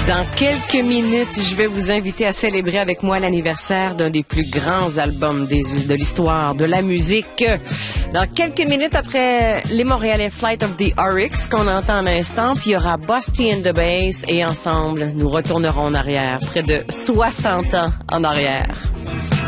Dans quelques minutes, je vais vous inviter à célébrer avec moi l'anniversaire d'un des plus grands albums de l'histoire de la musique. Dans quelques minutes après les Montréalais Flight of the Oryx qu'on entend à l'instant, puis il y aura Busty and the Bass et ensemble, nous retournerons en arrière, près de 60 ans en arrière.